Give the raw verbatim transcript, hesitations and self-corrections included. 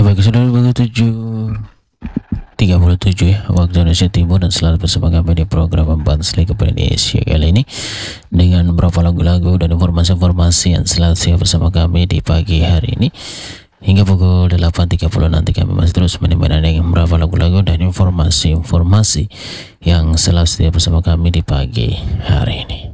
baik, sudah pukul tujuh tiga puluh tujuh ya waktu Indonesia Timur, dan selalu bersama kami di program Pembantu kepada Indonesia kali ini dengan beberapa lagu-lagu dan informasi-informasi yang selalu siap bersama kami di pagi hari ini hingga pukul delapan tiga puluh. Nanti kami masih terus menemani dengan beberapa lagu-lagu dan informasi-informasi yang selalu setia bersama kami di pagi hari ini.